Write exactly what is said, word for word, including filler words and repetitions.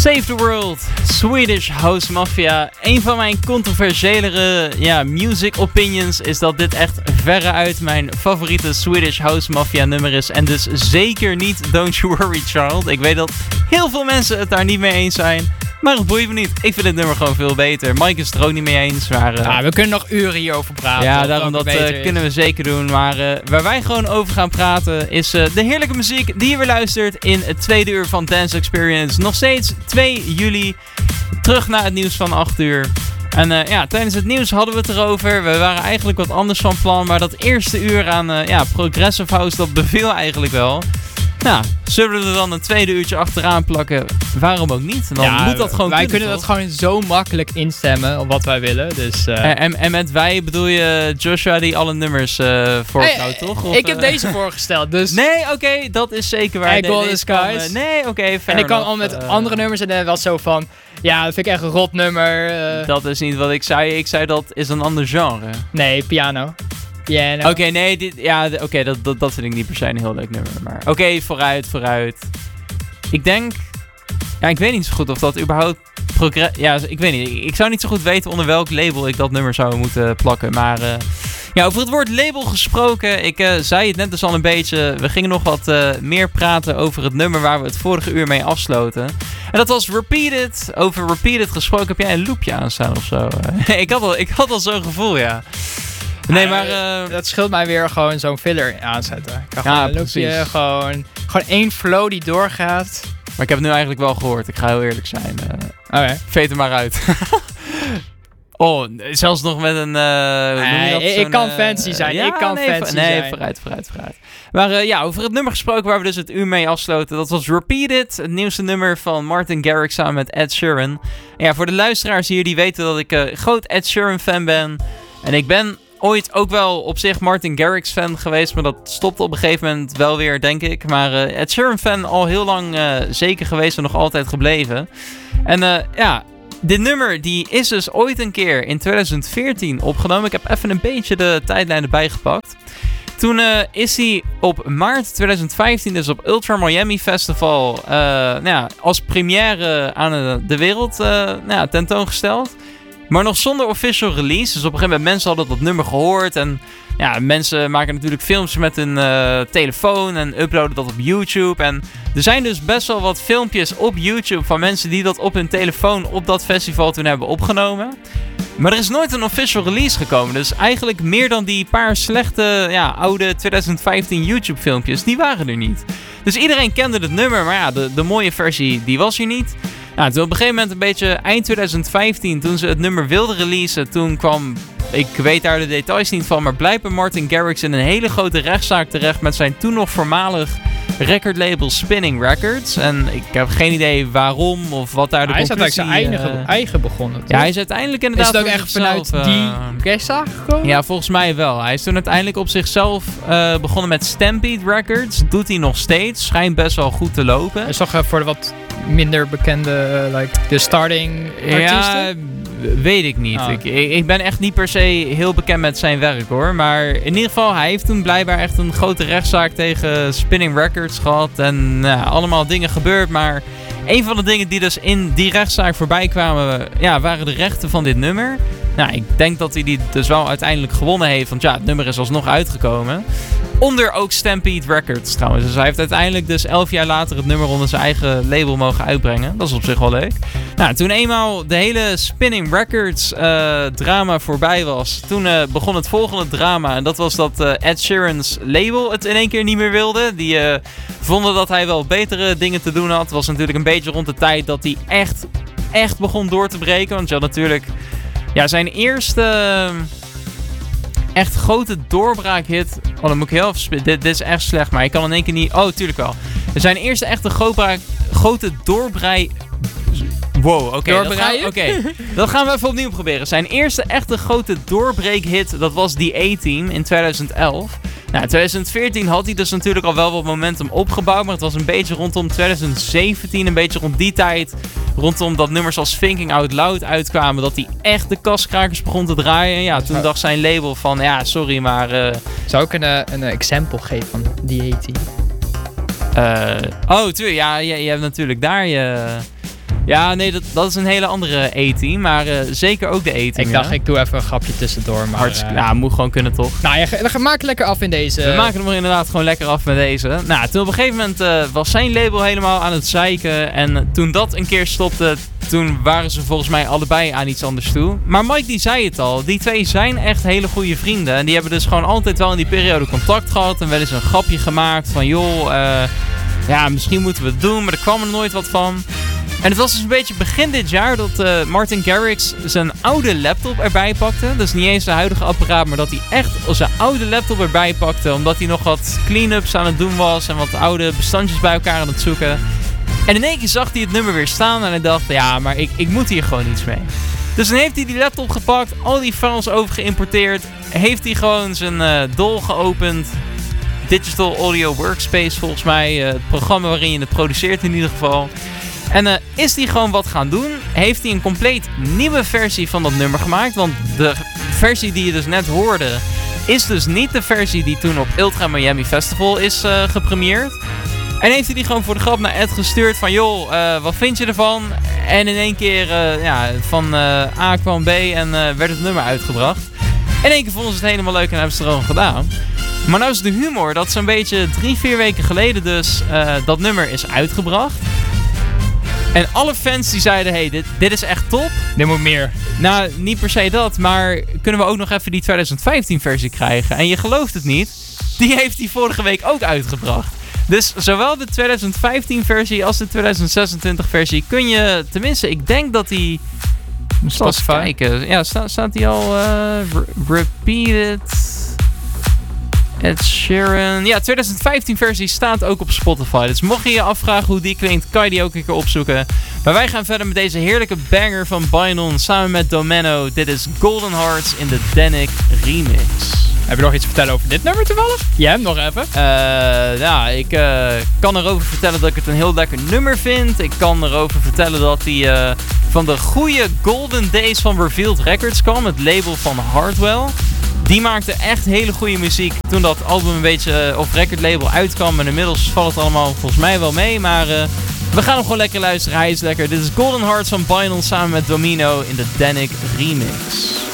Save the World, Swedish House Mafia. Een van mijn controversiëlere ja, music opinions is dat dit echt verreuit mijn favoriete Swedish House Mafia nummer is. En dus zeker niet Don't You Worry Child. Ik weet dat heel veel mensen het daar niet mee eens zijn. Maar het boeit me niet. Ik vind dit nummer gewoon veel beter. Mike is het er ook niet mee eens. Maar, uh, ja, we kunnen nog uren hierover praten. Ja, daarom dat uh, kunnen we zeker doen. Maar uh, waar wij gewoon over gaan praten is uh, de heerlijke muziek die je weer luistert in het tweede uur van Dance Experience. Nog steeds twee juli. Terug naar het nieuws van acht uur. En uh, ja, tijdens het nieuws hadden we het erover. We waren eigenlijk wat anders van plan. Maar dat eerste uur aan uh, ja, Progressive House, dat beviel eigenlijk wel. Nou, zullen we er dan een tweede uurtje achteraan plakken? Waarom ook niet? Dan ja, moet dat gewoon wij kunnen, kunnen dat gewoon zo makkelijk instemmen op wat wij willen. Dus, uh... en, en, en met wij bedoel je Joshua die alle nummers uh, voorhoudt, hey, toch? Of, ik heb uh... deze voorgesteld, dus... Nee, oké, okay, dat is zeker waar. Hey, nee, Golden Skies. Kan, uh, nee, oké, okay, En ik kan enough. al met uh, andere nummers en dan wel zo van... Ja, dat vind ik echt een rot nummer. Uh... Dat is niet wat ik zei. Ik zei dat is een ander genre. Nee, piano. Oké, okay, nee, dit, ja, oké, okay, dat, dat, dat vind ik niet per se een heel leuk nummer. Maar oké, okay, vooruit, vooruit. Ik denk, ja, ik weet niet zo goed of dat überhaupt progress... Ja, ik weet niet. Ik zou niet zo goed weten onder welk label ik dat nummer zou moeten plakken. Maar uh, ja, over het woord label gesproken, ik uh, zei het net dus al een beetje. We gingen nog wat uh, meer praten over het nummer waar we het vorige uur mee afsloten. En dat was Repeated. Over Repeated gesproken, heb jij een loopje aanstaan of zo? ik, had al, ik had al zo'n gevoel, ja. Nee, maar... Uh, dat scheelt mij weer gewoon zo'n filler aanzetten. Ik kan ja, gewoon een loopje, gewoon, gewoon één flow die doorgaat. Maar ik heb het nu eigenlijk wel gehoord. Ik ga heel eerlijk zijn. Uh, Oké. Okay. Veet er maar uit. oh, zelfs nog met een... Uh, nee, dat, ik kan uh, fancy zijn. Ja, ik kan nee, fancy nee, zijn. Nee, vooruit, vooruit, vooruit. Maar uh, ja, over het nummer gesproken waar we dus het uur mee afsloten. Dat was Repeated, het nieuwste nummer van Martin Garrix samen met Ed Sheeran. En ja, voor de luisteraars hier die weten dat ik uh, groot Ed Sheeran fan ben. En ik ben... ooit ook wel op zich Martin Garrix fan geweest, maar dat stopte op een gegeven moment wel weer, denk ik. Maar uh, Ed Sheeran fan al heel lang uh, zeker geweest en nog altijd gebleven. En uh, ja, dit nummer die is dus ooit een keer in twintig veertien opgenomen. Ik heb even een beetje de tijdlijn erbij gepakt. Toen uh, is hij op maart twintig vijftien, dus op Ultra Miami Festival, uh, nou ja, als première aan de, de wereld uh, nou ja, tentoongesteld. Maar nog zonder official release. Dus op een gegeven moment mensen hadden dat nummer gehoord. En ja, mensen maken natuurlijk films met hun uh, telefoon en uploaden dat op YouTube. En er zijn dus best wel wat filmpjes op YouTube van mensen die dat op hun telefoon op dat festival toen hebben opgenomen. Maar er is nooit een official release gekomen. Dus eigenlijk meer dan die paar slechte, ja, oude twintig vijftien YouTube filmpjes, die waren er niet. Dus iedereen kende het nummer, maar ja, de, de mooie versie, die was hier niet. Nou, toen op een gegeven moment een beetje eind twintig vijftien, toen ze het nummer wilden releasen, toen kwam, ik weet daar de details niet van, maar blijkbaar Martin Garrix in een hele grote rechtszaak terecht met zijn toen nog voormalig recordlabel Spinning Records. En ik heb geen idee waarom of wat daar de hij conclusie... Hij is uiteindelijk zijn eigen, uh, eigen begonnen, toch? Ja, hij is uiteindelijk inderdaad... Is het ook echt vanuit uh, die rechtszaak gekomen? Ja, volgens mij wel. Hij is toen uiteindelijk op zichzelf uh, begonnen met Stampede Records. Doet hij nog steeds. Schijnt best wel goed te lopen. Is toch uh, voor de wat minder bekende, uh, like de starting artiesten? Ja, weet ik niet. Oh. Ik, ik ben echt niet per se heel bekend met zijn werk, hoor. Maar in ieder geval, hij heeft toen blijkbaar echt een grote rechtszaak tegen Spinning Records gehad. En uh, allemaal dingen gebeurd. Maar een van de dingen die dus in die rechtszaak voorbij kwamen, ja, waren de rechten van dit nummer. Nou, ik denk dat hij die dus wel uiteindelijk gewonnen heeft. Want ja, het nummer is alsnog uitgekomen. Onder ook Stampede Records trouwens. Dus hij heeft uiteindelijk dus elf jaar later het nummer onder zijn eigen label mogen uitbrengen. Dat is op zich wel leuk. Nou, toen eenmaal de hele Spinning Records uh, drama voorbij was, toen uh, begon het volgende drama. En dat was dat uh, Ed Sheeran's label het in één keer niet meer wilde. Die uh, vonden dat hij wel betere dingen te doen had. Het was natuurlijk een beetje rond de tijd dat hij echt, echt begon door te breken. Want je had natuurlijk... Ja, zijn eerste uh, echt grote doorbraakhit... Oh, dan moet ik heel even... Dit, dit is echt slecht, maar ik kan in één keer niet... Oh, tuurlijk wel. Zijn eerste echte grootbraak, grote doorbrei... Wow, oké. Okay, dat, gaan, okay. dat gaan we even opnieuw proberen. Zijn eerste echte grote doorbreakhit, dat was The A-Team in twintig elf. Nou, in twintig veertien had hij dus natuurlijk al wel wat momentum opgebouwd. Maar het was een beetje rondom twintig zeventien, een beetje rond die tijd. Rondom dat nummers als Thinking Out Loud uitkwamen. Dat hij echt de kaskrakers begon te draaien. En ja, toen Zou... dacht zijn label van, ja, sorry, maar... Uh... Zou ik een, een example geven van The A-Team? Uh, oh, tuurlijk. Ja, je, je hebt natuurlijk daar je... Ja, nee, dat, dat is een hele andere A-team, maar uh, zeker ook de A-team. Ik dacht, ja. ik doe even een grapje tussendoor. Maar, Hartstikke, uh, nou, moet gewoon kunnen toch? Nou, je, we maken lekker af in deze. We maken hem er inderdaad gewoon lekker af met deze. Nou, toen op een gegeven moment uh, was zijn label helemaal aan het zeiken. En toen dat een keer stopte, toen waren ze volgens mij allebei aan iets anders toe. Maar Mike die zei het al, die twee zijn echt hele goede vrienden. En die hebben dus gewoon altijd wel in die periode contact gehad. En wel eens een grapje gemaakt van joh, uh, ja, misschien moeten we het doen. Maar er kwam er nooit wat van. En het was dus een beetje begin dit jaar dat uh, Martin Garrix zijn oude laptop erbij pakte. Dus niet eens zijn huidige apparaat, maar dat hij echt zijn oude laptop erbij pakte. Omdat hij nog wat clean-ups aan het doen was en wat oude bestandjes bij elkaar aan het zoeken. En in één keer zag hij het nummer weer staan en hij dacht, ja, maar ik, ik moet hier gewoon iets mee. Dus dan heeft hij die laptop gepakt, al die files over geïmporteerd. Heeft hij gewoon zijn uh, D A W geopend. Digital Audio Workspace volgens mij. Uh, het programma waarin je het produceert in ieder geval. En uh, is hij gewoon wat gaan doen. Heeft hij een compleet nieuwe versie van dat nummer gemaakt. Want de versie die je dus net hoorde is dus niet de versie die toen op Ultra Miami Festival is uh, gepremieerd. En heeft hij die gewoon voor de grap naar Ed gestuurd van joh, uh, wat vind je ervan? En in één keer uh, ja, van uh, A kwam B en uh, werd het nummer uitgebracht. In één keer vonden ze het helemaal leuk en hebben ze het gewoon gedaan. Maar nou is de humor dat zo'n beetje drie, vier weken geleden dus uh, dat nummer is uitgebracht. En alle fans die zeiden, hey, dit, dit is echt top. Dit moet meer. Nou, niet per se dat, maar kunnen we ook nog even die twintig vijftien versie krijgen? En je gelooft het niet, die heeft hij vorige week ook uitgebracht. Dus zowel de twintig vijftien versie als de twintig zesentwintig versie kun je, tenminste, ik denk dat die... Spotify. Kijken. Ja, sta, staat die al uh, re- repeated... Ed Sheeran. Ja, twintig vijftien versie staat ook op Spotify. Dus mocht je je afvragen hoe die klinkt, kan je die ook een keer opzoeken. Maar wij gaan verder met deze heerlijke banger van Bainon samen met Domeno. Dit is Golden Hearts in de Danik remix. Heb je nog iets te vertellen over dit nummer toevallig? Jij hem nog even? Uh, ja, ik uh, kan erover vertellen dat ik het een heel lekker nummer vind. Ik kan erover vertellen dat hij uh, van de goede golden days van Revealed Records kwam. Het label van Hardwell. Die maakte echt hele goede muziek toen dat album een beetje uh, op recordlabel uitkwam. En inmiddels valt het allemaal volgens mij wel mee. Maar uh, we gaan hem gewoon lekker luisteren. Hij is lekker. Dit is Golden Hearts van Bainon samen met Domino in de Danik remix.